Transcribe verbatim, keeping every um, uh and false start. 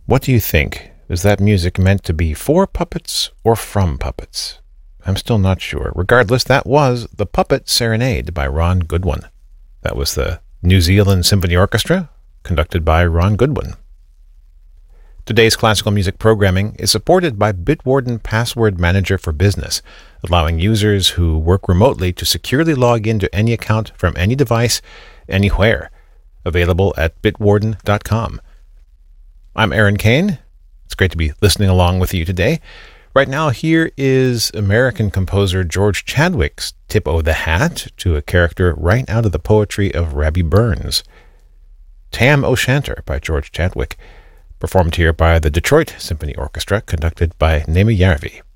What do you think? Is that music meant to be for puppets or from puppets? I'm still not sure. Regardless, that was The Puppet Serenade by Ron Goodwin. That was the New Zealand Symphony Orchestra, conducted by Ron Goodwin. Today's classical music programming is supported by Bitwarden Password Manager for Business, allowing users who work remotely to securely log into any account from any device, anywhere. Available at bitwarden dot com. I'm Aaron Kane. It's great to be listening along with you today. Right now, here is American composer George Chadwick's Tip o' the Hat to a character right out of the poetry of Rabbie Burns. Tam O'Shanter by George Chadwick, performed here by the Detroit Symphony Orchestra, conducted by Naima Järvi.